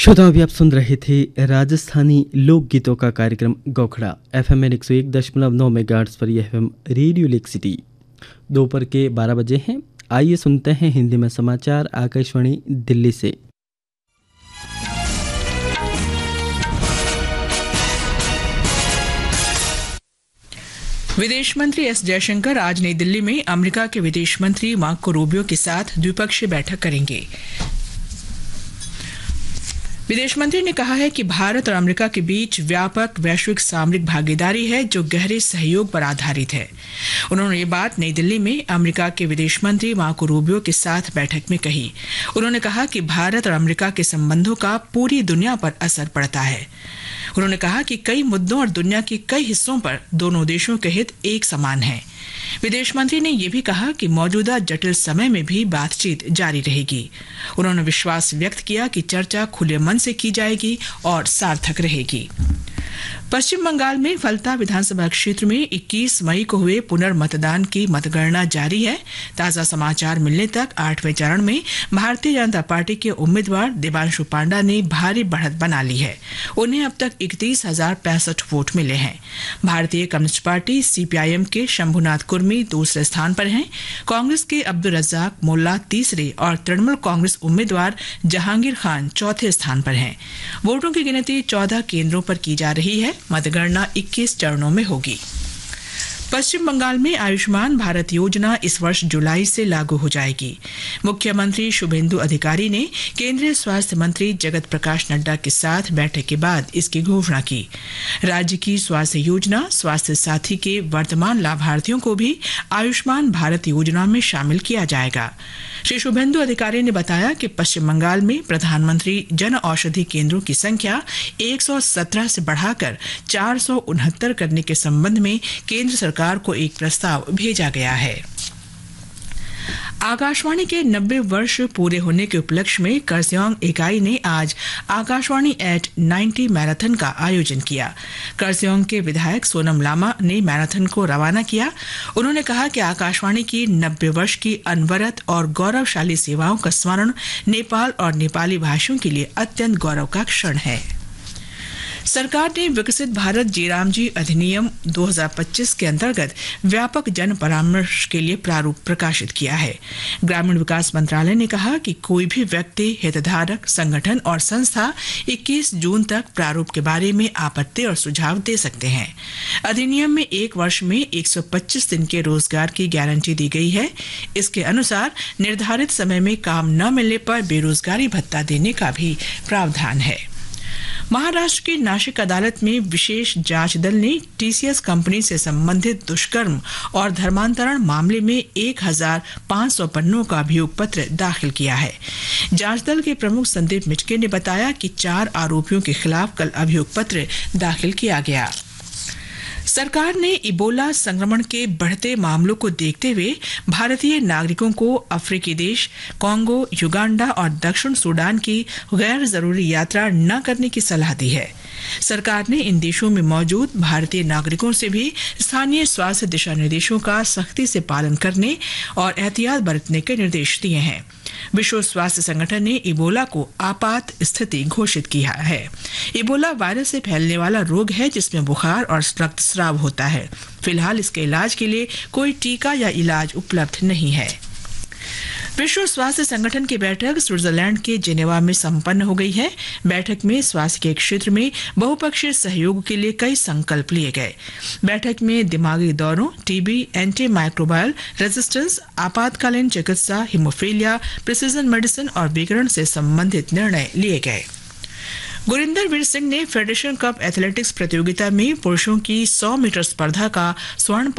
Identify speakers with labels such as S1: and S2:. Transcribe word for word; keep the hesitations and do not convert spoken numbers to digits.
S1: श्रोता अभी आप सुन रहे थे राजस्थानी लोकगीतों का कार्यक्रम गोखड़ा एफ एम एक सौ एक दशमलव नौ मेगाहर्ट्ज़ पर यह F M radio lake city. दोपहर के बारह बजे हैं। आइए सुनते हैं हिंदी में समाचार आकाशवाणी दिल्ली से।
S2: विदेश मंत्री एस जयशंकर आज नई दिल्ली में अमेरिका के विदेश मंत्री मार्को रूबियो के साथ द्विपक्षीय बैठक करेंगे। विदेश मंत्री ने कहा है कि भारत और अमेरिका के बीच व्यापक वैश्विक सामरिक भागीदारी है जो गहरे सहयोग पर आधारित है। उन्होंने ये बात नई दिल्ली में अमेरिका के विदेश मंत्री मार्को रूबियो के साथ बैठक में कही। उन्होंने कहा कि भारत और अमेरिका के संबंधों का पूरी दुनिया पर असर पड़ता है। उन्होंने कहा कि कई मुद्दों और दुनिया के कई हिस्सों पर दोनों देशों के हित एक समान हैं। विदेश मंत्री ने यह भी कहा कि मौजूदा जटिल समय में भी बातचीत जारी रहेगी। उन्होंने विश्वास व्यक्त किया कि चर्चा खुले मन से की जाएगी और सार्थक रहेगी। पश्चिम बंगाल में फलता विधानसभा क्षेत्र में इक्कीस मई को हुए पुनर्मतदान की मतगणना जारी है। ताजा समाचार मिलने तक आठवें चरण में भारतीय जनता पार्टी के उम्मीदवार देवांशु पांडा ने भारी बढ़त बना ली है। उन्हें अब तक इकतीस हजार पैंसठ वोट मिले हैं। भारतीय कम्युनिस्ट पार्टी सीपीआईएम के शंभुनाथ कुर्मी दूसरे स्थान पर हैं। कांग्रेस के अब्दुल रज्जाक मोल्ला तीसरे और तृणमूल कांग्रेस उम्मीदवार जहांगीर खान चौथे स्थान पर हैं। वोटों की गिनती चौदह केंद्रों पर की जा रही है। मतगणना इक्कीस चरणों में होगी। पश्चिम बंगाल में आयुष्मान भारत योजना इस वर्ष जुलाई से लागू हो जाएगी। मुख्यमंत्री शुभेंदु अधिकारी ने केंद्रीय स्वास्थ्य मंत्री जगत प्रकाश नड्डा के साथ बैठक के बाद इसकी घोषणा की। राज्य की स्वास्थ्य योजना स्वास्थ्य साथी के वर्तमान लाभार्थियों को भी आयुष्मान भारत योजना में शामिल किया जाएगा। श्री शुभेंदु अधिकारी ने बताया कि पश्चिम बंगाल में प्रधानमंत्री जन औषधि केंद्रों की संख्या एक सौ सत्रह से बढ़ाकर चार सौ उनहत्तर करने के संबंध में केंद्र सरकार को एक प्रस्ताव भेजा गया है। आकाशवाणी के नब्बे वर्ष पूरे होने के उपलक्ष्य में करस्योंग इकाई ने आज आकाशवाणी एट नब्बे मैराथन का आयोजन किया। करस्योंग के विधायक सोनम लामा ने मैराथन को रवाना किया। उन्होंने कहा कि आकाशवाणी की नब्बे वर्ष की अनवरत और गौरवशाली सेवाओं का स्मरण नेपाल और नेपाली भाषियों के लिए अत्यंत गौरव का क्षण है। सरकार ने विकसित भारत जीरामजी अधिनियम दो हज़ार पच्चीस के अंतर्गत व्यापक जन परामर्श के लिए प्रारूप प्रकाशित किया है। ग्रामीण विकास मंत्रालय ने कहा कि कोई भी व्यक्ति, हितधारक, संगठन और संस्था इक्कीस जून तक प्रारूप के बारे में आपत्ति और सुझाव दे सकते हैं। अधिनियम में एक वर्ष में एक सौ पच्चीस दिन के रोजगार की गारंटी दी गई है। इसके अनुसार निर्धारित समय में काम न मिलने पर बेरोजगारी भत्ता देने का भी प्रावधान है। महाराष्ट्र की नासिक अदालत में विशेष जांच दल ने टीसीएस कंपनी से संबंधित दुष्कर्म और धर्मांतरण मामले में एक हज़ार पाँच सौ पन्नों का अभियोग पत्र दाखिल किया है। जांच दल के प्रमुख संदीप मिटके ने बताया कि चार आरोपियों के खिलाफ कल अभियोग पत्र दाखिल किया गया। सरकार ने इबोला संक्रमण के बढ़ते मामलों को देखते हुए भारतीय नागरिकों को अफ्रीकी देश कांगो, युगांडा और दक्षिण सूडान की गैर जरूरी यात्रा न करने की सलाह दी है। सरकार ने इन देशों में मौजूद भारतीय नागरिकों से भी स्थानीय स्वास्थ्य दिशा निर्देशों का सख्ती से पालन करने और एहतियात बरतने के निर्देश दिए हैं। विश्व स्वास्थ्य संगठन ने इबोला को आपात स्थिति घोषित किया है। इबोला वायरस से फैलने वाला रोग है जिसमें बुखार और रक्तस्राव होता है। फिलहाल इसके इलाज के लिए कोई टीका या इलाज उपलब्ध नहीं है। विश्व स्वास्थ्य संगठन की बैठक स्विट्जरलैंड के जेनेवा में संपन्न हो गई है। बैठक में स्वास्थ्य के क्षेत्र में बहुपक्षीय सहयोग के लिए कई संकल्प लिए गए। बैठक में दिमागी दौरों, टीबी, एंटी माइक्रोबायल रेजिस्टेंस, आपातकालीन चिकित्सा, हीमोफीलिया, प्रिसीजन मेडिसिन और विकिरण से संबंधित निर्णय लिए गए। गुरिंदर वीर सिंह ने फेडरेशन कप एथलेटिक्स प्रतियोगिता में पुरुषों की सौ मीटर स्पर्धा का स्वर्ण